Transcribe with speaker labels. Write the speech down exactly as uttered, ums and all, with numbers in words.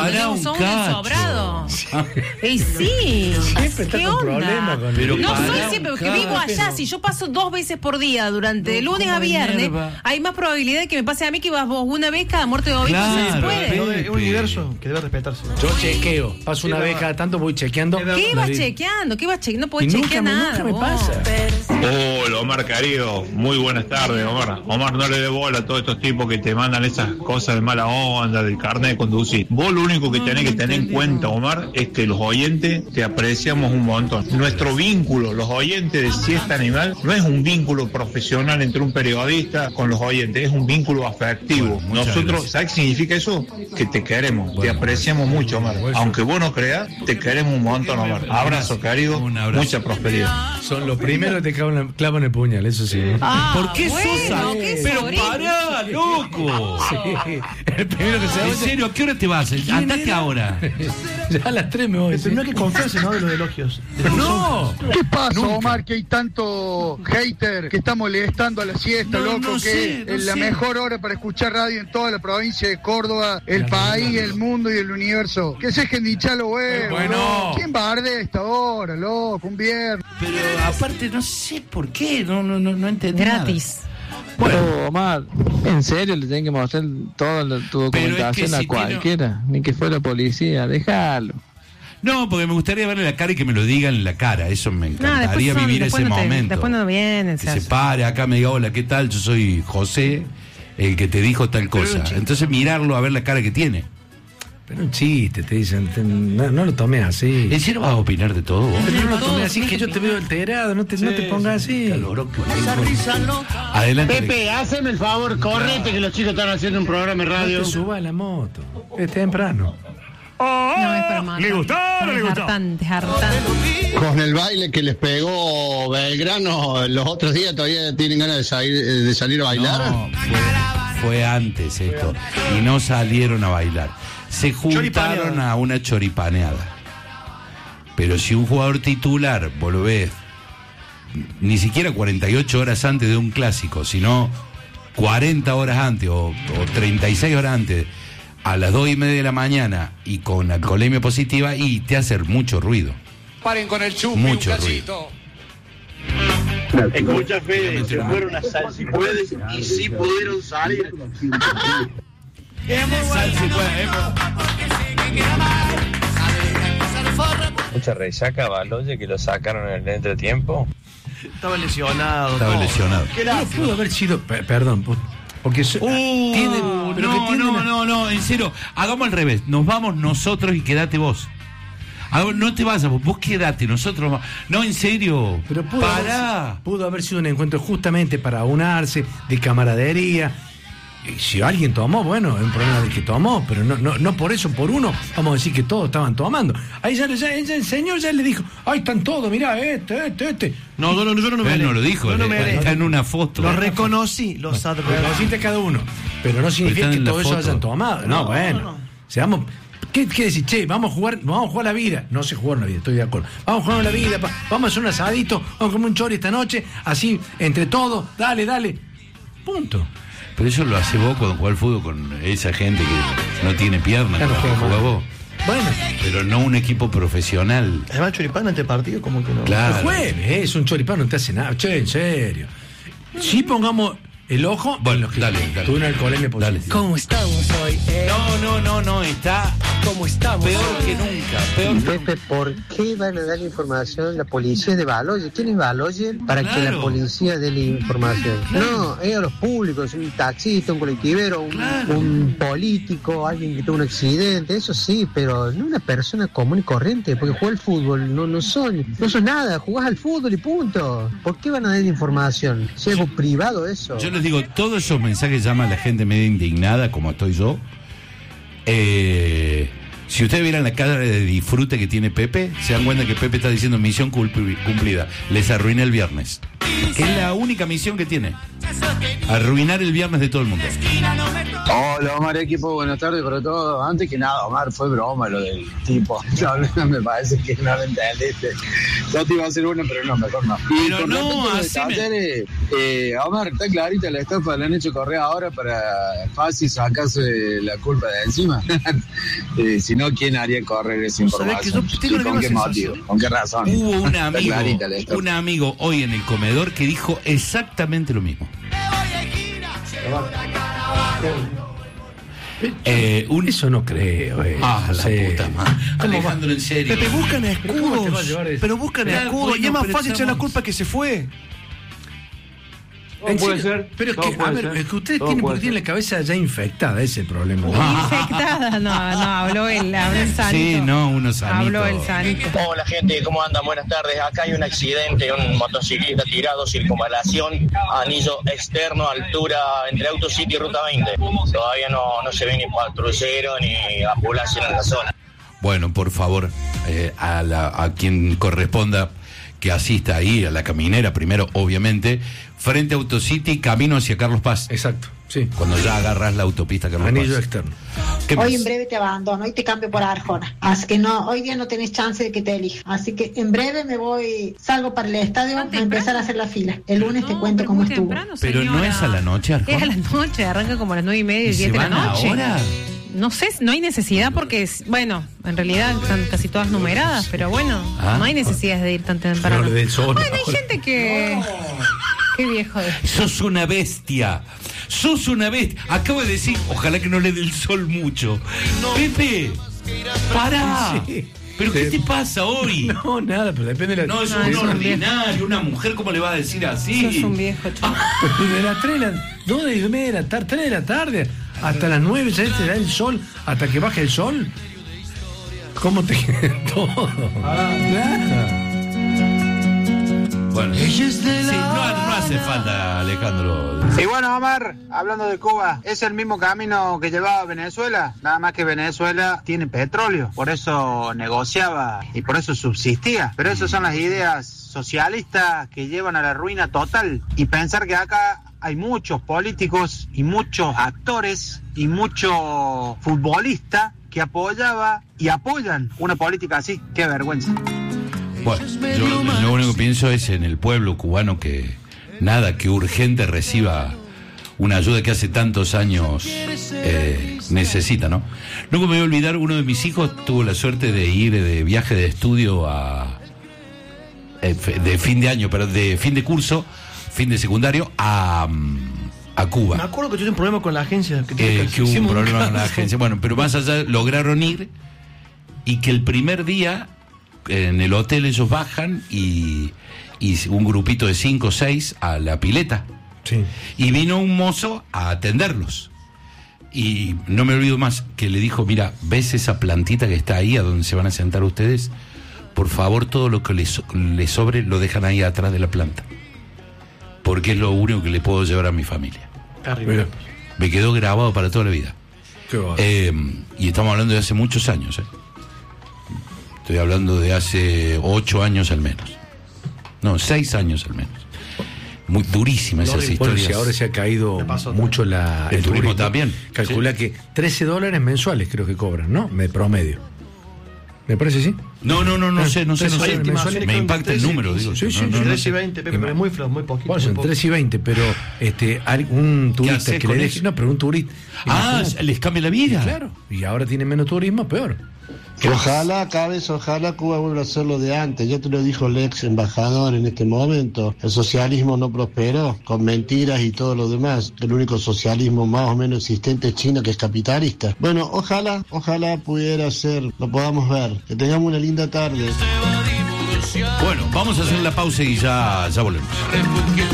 Speaker 1: Pará un
Speaker 2: sos un
Speaker 1: cacho.
Speaker 2: sobrado. Y sí.
Speaker 3: Siempre está
Speaker 2: ¿Qué
Speaker 3: con
Speaker 2: onda?
Speaker 3: problemas con
Speaker 1: Pero
Speaker 2: No
Speaker 1: pará
Speaker 2: soy
Speaker 1: un
Speaker 2: siempre, porque
Speaker 1: cacho.
Speaker 2: vivo allá. Si yo paso dos veces por día durante
Speaker 1: No,
Speaker 2: de lunes
Speaker 1: ¿cómo
Speaker 2: a
Speaker 1: de
Speaker 2: viernes,
Speaker 1: mierda?
Speaker 2: hay más probabilidad de que me pase a mí que vas vos una vez cada muerte de obispo.
Speaker 1: Claro,
Speaker 2: No se puede.
Speaker 1: Pepe.
Speaker 4: Es un universo que debe respetarse.
Speaker 3: Yo chequeo, paso una
Speaker 4: Sí,
Speaker 3: vez
Speaker 4: la-
Speaker 3: cada tanto, voy chequeando.
Speaker 2: ¿Qué
Speaker 3: La
Speaker 2: vas
Speaker 3: vi-
Speaker 2: chequeando? ¿Qué vas chequeando? No
Speaker 3: Y
Speaker 2: podés
Speaker 3: nunca
Speaker 2: chequear
Speaker 3: me,
Speaker 2: nada.
Speaker 3: nunca me
Speaker 2: vos.
Speaker 3: pasa.
Speaker 5: Hola Omar querido, muy buenas tardes Omar. Omar, no le dé bola a todos estos tipos que te mandan esas cosas de mala onda, del carnet de conducir. Vos lo único que tenés que tener en cuenta, Omar, es que los oyentes te apreciamos un montón. Nuestro vínculo, los oyentes de Siesta Animal, no es un vínculo profesional entre un periodista con los oyentes, es un vínculo afectivo.
Speaker 1: Bueno, muchas
Speaker 5: Nosotros,
Speaker 1: gracias.
Speaker 5: ¿sabes qué significa eso? Que te queremos, te
Speaker 1: Bueno,
Speaker 5: apreciamos mucho, Omar.
Speaker 3: bueno.
Speaker 5: Aunque vos no creas, te queremos un montón, Omar. Abrazo, querido,
Speaker 1: Un abrazo.
Speaker 5: mucha prosperidad.
Speaker 3: Son los primeros que te clavan, clavan el puñal, eso sí.
Speaker 2: Ah,
Speaker 1: ¿Por qué
Speaker 2: bueno,
Speaker 1: sos así?
Speaker 2: qué
Speaker 1: Pero
Speaker 2: sobrino.
Speaker 1: pará, loco.
Speaker 3: Sí, el primero que se
Speaker 1: En
Speaker 3: oye.
Speaker 1: serio, ¿a qué hora te vas? Andate
Speaker 3: era?
Speaker 1: ahora.
Speaker 3: Ya a las tres me voy.
Speaker 4: Pero no hay que confiarse, ¿no? De los elogios.
Speaker 3: No.
Speaker 6: ¿Qué pasa,
Speaker 3: Nunca.
Speaker 6: Omar, que hay tanto hater que está molestando a la siesta,
Speaker 1: No,
Speaker 6: loco?
Speaker 1: no
Speaker 6: que
Speaker 1: sé, no
Speaker 6: es la
Speaker 1: sé.
Speaker 6: mejor hora para escuchar radio en toda la provincia de Córdoba, el país, el mundo y el universo. Que se dejen de hinchar los huevos.
Speaker 3: Bueno.
Speaker 6: loco. ¿Quién bardea a esta hora, loco? Un viernes.
Speaker 1: Pero aparte, no sé por qué. No, no, no, no entendí
Speaker 2: Gratis.
Speaker 1: Bueno.
Speaker 7: Oh, Omar, ¿en serio le tienen que mostrar toda la- tu
Speaker 1: Pero es que
Speaker 7: documentación
Speaker 1: si
Speaker 7: a
Speaker 1: tiene-
Speaker 7: cualquiera? Ni que fuera policía, déjalo.
Speaker 1: No, porque me gustaría verle la cara y que me lo digan en la cara. Eso me
Speaker 2: No,
Speaker 1: encantaría
Speaker 2: después, son-
Speaker 1: vivir
Speaker 2: después
Speaker 1: ese
Speaker 2: no te-
Speaker 1: momento.
Speaker 2: después no vienen.
Speaker 1: Que se pare acá, me diga, hola, ¿qué tal? Yo soy José, el que te dijo tal cosa. Entonces mirarlo a ver la cara que tiene.
Speaker 3: Pero un chiste, te dicen. te- no, no lo tomes así.
Speaker 1: ¿En serio vas a opinar de todo vos?
Speaker 3: Pero no lo tomes así, que yo te veo alterado. No te, no te pongas así.
Speaker 1: Calorón que tengo. Adelante.
Speaker 8: Pepe, haceme el favor, correte que los chicos están haciendo un programa de
Speaker 3: No
Speaker 8: radio.
Speaker 3: te subas a la moto. Es temprano.
Speaker 2: No es para matar.
Speaker 4: ¿Le gustó o no le
Speaker 2: Es
Speaker 4: gustó?
Speaker 2: hartante, es hartante.
Speaker 8: Con el baile que les pegó Belgrano los otros días, ¿todavía tienen ganas de salir, de salir a bailar?
Speaker 1: No, fue, fue antes esto. Y no salieron a bailar. Se juntaron
Speaker 4: Choripaneada.
Speaker 1: a una choripaneada. Pero si un jugador titular, vos lo ves, ni siquiera cuarenta y ocho horas antes de un clásico, sino cuarenta horas antes o, o treinta y seis horas antes, a las dos y media de la mañana y con alcoholemia positiva, y te hace mucho ruido.
Speaker 9: Paren con el chupi,
Speaker 1: Mucho
Speaker 9: un cachito.
Speaker 5: Escucha, Fede, se fueron a Sal si puedes y sí pudieron salir.
Speaker 7: Mucha resaca, Baloye, que lo sacaron en el entretiempo.
Speaker 4: Estaba lesionado.
Speaker 1: Estaba
Speaker 4: todo.
Speaker 1: lesionado.
Speaker 4: Qué
Speaker 3: No
Speaker 4: lástima.
Speaker 3: pudo haber sido. pe- Perdón, pu- porque. so-
Speaker 1: Uh,
Speaker 3: tiene- pero que
Speaker 1: no,
Speaker 3: tiene
Speaker 1: no,
Speaker 3: una-
Speaker 1: no, no, en serio, hagamos al revés, nos vamos nosotros y quédate vos. Hagamos- no te vas a vos, vos quédate, nosotros vamos. No, en serio,
Speaker 3: Pero pudo haber,
Speaker 1: pará.
Speaker 3: si- pudo haber sido un encuentro justamente para unarse, de camaradería. Y si alguien tomó, bueno, es un problema del que tomó, pero no, no, no por eso, por uno, vamos a decir que todos estaban tomando. Ahí ya, ya- ya el señor ya le dijo, ahí están todos, mirá, este, este, este.
Speaker 4: No, no, no, yo no me
Speaker 1: Él
Speaker 4: gané.
Speaker 1: no lo dijo,
Speaker 4: Yo no
Speaker 1: él-
Speaker 4: me gané.
Speaker 1: está en una foto.
Speaker 4: Los reconocí, los
Speaker 3: Lo
Speaker 4: advertí.
Speaker 3: siente cada uno, pero no significa
Speaker 1: están
Speaker 3: que
Speaker 1: en la
Speaker 3: todo eso
Speaker 1: foto.
Speaker 3: hayan tomado. No,
Speaker 4: No,
Speaker 3: bueno.
Speaker 4: no, no.
Speaker 3: Seamos. ¿Qué quiere decir? Che, vamos a jugar, vamos a jugar la vida. No se jugaron la vida, estoy de acuerdo. Vamos a jugar la vida, pa- vamos a hacer un asadito, vamos a comer un chori esta noche, así, entre todos, dale, dale. Punto.
Speaker 1: Pero eso lo hace vos cuando jugás al fútbol con esa gente que no tiene piernas,
Speaker 3: Ya no
Speaker 1: con la que
Speaker 3: juega
Speaker 1: jugás
Speaker 3: más.
Speaker 1: vos.
Speaker 3: Bueno,
Speaker 1: Pero no un equipo profesional.
Speaker 4: Además, choripán ante partido, como que no.
Speaker 1: Claro.
Speaker 3: el jueves, eh, es un choripán, no te hace nada. Che, en serio. Si pongamos el ojo,
Speaker 1: Bueno,
Speaker 3: en los que
Speaker 1: dale, dale.
Speaker 3: tuvo una alcoholemia
Speaker 1: Dale.
Speaker 3: positiva.
Speaker 9: ¿Cómo estamos hoy? eh?
Speaker 1: No, no, no, no, está
Speaker 9: ¿Cómo estamos?
Speaker 1: peor que nunca, peor que
Speaker 10: Pepe, ¿por qué van a dar información la policía de Baloye? ¿Quién es Baloye para que
Speaker 1: Claro.
Speaker 10: la policía dé la información? No, es a los públicos, un taxista, un colectivero, un,
Speaker 1: Claro.
Speaker 10: un político, alguien que tuvo un accidente, eso sí, pero no una persona común y corriente, porque juega al fútbol, no, no son, no son nada, jugás al fútbol y punto. ¿Por qué van a dar información? Si es algo privado eso.
Speaker 1: Yo les digo, todos esos mensajes llaman a la gente medio indignada, como estoy yo. Eh, si ustedes vieran la cara de disfrute que tiene Pepe, se dan cuenta que Pepe está diciendo misión culp- cumplida. Les arruiné el viernes. Que es la única misión que tiene. Arruinar el viernes de todo el mundo.
Speaker 11: Hola Omar, equipo, buenas tardes para todos. Antes que nada, Omar, fue broma lo del tipo. No, me parece que no lo entendiste. Yo te iba a hacer una, pero no, mejor no. Y
Speaker 1: pero
Speaker 11: con
Speaker 1: no,
Speaker 11: respecto a lo de
Speaker 1: así me...
Speaker 11: Talleres, eh, Omar, está clarita la estafa, le han hecho correr ahora para fácil sacarse la culpa de encima. eh, si no, ¿quién haría correr esa información? ¿Y con qué motivo? ¿Con qué razón?
Speaker 1: Hubo un amigo, un amigo hoy en el comedor que dijo exactamente lo mismo.
Speaker 3: Eh, un... Eso no creo. Eh.
Speaker 1: Ah, la
Speaker 3: sí.
Speaker 1: puta madre. Alejándolo en serio.
Speaker 4: Pepe, buscan escudos. Pero buscan
Speaker 1: Pero,
Speaker 4: escudos.
Speaker 1: bueno,
Speaker 4: Y es más
Speaker 1: pero
Speaker 4: fácil echar la
Speaker 1: estamos-
Speaker 4: culpa que se fue.
Speaker 3: ¿En
Speaker 12: puede
Speaker 3: serio?
Speaker 12: ser,
Speaker 3: Pero es
Speaker 12: todo
Speaker 3: que, a
Speaker 12: puede
Speaker 3: ver,
Speaker 12: ser,
Speaker 3: es que ustedes
Speaker 12: todo
Speaker 3: tienen,
Speaker 12: puede
Speaker 3: porque tienen la cabeza ya infectada, ese es el problema.
Speaker 2: Infectada, no, no, habló el, habló el sanito.
Speaker 1: Sí, no, uno sanito.
Speaker 2: Habló el sanito.
Speaker 13: Hola gente, ¿cómo andan? Buenas tardes. Acá hay un accidente, un motociclista tirado, circunvalación, anillo externo, altura entre Auto City y Ruta veinte. Todavía no, no se ve ni patrullero ni ambulancia en la zona.
Speaker 1: Bueno, por favor, eh, a, la, a quien corresponda que asista ahí, a la caminera primero, obviamente, frente a Autocity, camino hacia Carlos Paz.
Speaker 3: Exacto, sí.
Speaker 1: Cuando ya agarras la autopista Carlos
Speaker 3: Anillo
Speaker 1: Paz.
Speaker 3: externo.
Speaker 1: ¿Qué
Speaker 14: Hoy
Speaker 1: más?
Speaker 14: en breve te abandono y te cambio por Arjona. Así que no, hoy día no tenés chance de que te elija. Así que en breve me voy, salgo para el estadio a empezar a hacer la fila. El lunes
Speaker 2: No,
Speaker 14: te cuento
Speaker 2: pero
Speaker 14: cómo
Speaker 2: muy
Speaker 14: estuvo.
Speaker 2: temprano,
Speaker 1: Pero no
Speaker 2: señora.
Speaker 1: es a la noche, Arjona.
Speaker 2: Es a la noche, arranca como a las nueve y media y
Speaker 1: ¿Y se
Speaker 2: diez de la
Speaker 1: van
Speaker 2: noche.
Speaker 1: ahora?
Speaker 2: No sé, no hay necesidad porque, es- bueno, en realidad están casi todas numeradas, pero bueno,
Speaker 1: Ah.
Speaker 2: no hay necesidad de ir tan temprano.
Speaker 3: Flor del sol.
Speaker 2: Bueno, hay gente que... Qué viejo es.
Speaker 1: Sos una bestia. Sos una bestia. Acabo de decir, ojalá que no le dé el sol mucho. Pepe, pará.
Speaker 3: Sí.
Speaker 1: ¿Pero qué te pasa hoy?
Speaker 3: No, nada, pero depende de la...
Speaker 1: No, es
Speaker 2: No,
Speaker 1: un
Speaker 2: es un
Speaker 1: ordinario, una mujer, ¿cómo le va a decir así?
Speaker 2: Sos un viejo, chico.
Speaker 3: De las tres de la... dos y media de la tarde, tres de la tarde, hasta las nueve ya te da el sol, hasta que baje el sol. ¿Cómo te queda todo? Nada.
Speaker 1: Bueno, sí, no, no hace falta, Alejandro.
Speaker 15: Y bueno, Omar, hablando de Cuba, es el mismo camino que llevaba a Venezuela, nada más que Venezuela tiene petróleo, por eso negociaba y por eso subsistía. Pero esas son las ideas socialistas que llevan a la ruina total. Y pensar que acá hay muchos políticos y muchos actores y muchos futbolistas que apoyaba y apoyan una política así, qué vergüenza.
Speaker 1: Bueno, yo lo único que pienso es en el pueblo cubano que nada, que urgente reciba una ayuda que hace tantos años eh, necesita, ¿no? Nunca me voy a olvidar, uno de mis hijos tuvo la suerte de ir de viaje de estudio a eh, de fin de año, pero de fin de curso, fin de secundario a, a Cuba.
Speaker 4: Me acuerdo que yo tuve un problema con la agencia. Que,
Speaker 1: Eh, que hubo un
Speaker 4: hicimos
Speaker 1: problema con la
Speaker 4: caso.
Speaker 1: agencia. Bueno, pero más allá, lograron ir y que el primer día en el hotel ellos bajan y, y un grupito de cinco o seis a la pileta.
Speaker 3: Sí.
Speaker 1: Y vino un mozo a atenderlos. Y no me olvido más que le dijo, mira, ¿ves esa plantita que está ahí a donde se van a sentar ustedes? Por favor, todo lo que les, les sobre lo dejan ahí atrás de la planta. Porque es lo único que le puedo llevar a mi familia.
Speaker 3: Mira,
Speaker 1: Me quedó grabado para toda la vida.
Speaker 3: qué va.
Speaker 1: Eh, y estamos hablando de hace muchos años. ¿eh? Estoy hablando de hace ocho años al menos. No, seis años al menos. Muy durísimas esas
Speaker 3: Bueno,
Speaker 1: historias.
Speaker 3: si ahora se ha caído mucho la,
Speaker 1: El turismo también.
Speaker 3: Calcula
Speaker 1: Sí.
Speaker 3: que trece dólares mensuales creo que cobran, ¿no? De promedio. ¿Me parece sí?
Speaker 1: No, no, no, no
Speaker 3: Ah,
Speaker 1: sé, no sé, no
Speaker 3: trece
Speaker 1: sé.
Speaker 3: dólares mensuales.
Speaker 1: Me impacta el número, digo.
Speaker 3: Sí, sí,
Speaker 1: no, no, no
Speaker 4: tres y
Speaker 1: sé.
Speaker 4: veinte, Pepe, pero es muy flojo, muy poquito.
Speaker 3: Bueno,
Speaker 4: muy
Speaker 3: son
Speaker 4: poco.
Speaker 3: tres y veinte, pero este, hay un turista
Speaker 1: haces
Speaker 3: que
Speaker 1: con
Speaker 3: le deje.
Speaker 1: eso?
Speaker 3: No, pero un turista.
Speaker 1: Ah, les cambia la vida.
Speaker 3: Claro. Y ahora tiene menos turismo, peor.
Speaker 8: Ojalá, cabeza, ojalá Cuba vuelva a ser lo de antes. Ya te lo dijo el ex embajador en este momento. El socialismo no prosperó con mentiras y todo lo demás. El único socialismo más o menos existente es China, que es capitalista. Bueno, ojalá, ojalá pudiera ser, lo podamos ver. Que tengamos una linda tarde.
Speaker 1: Bueno, vamos a hacer la pausa y ya, ya volvemos.